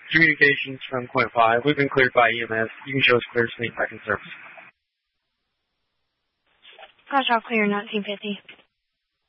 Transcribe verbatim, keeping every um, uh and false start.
Communications from point five. We've been cleared by E M S. You can show us clear, speed back in service. Gosh, I'll clear nineteen fifty.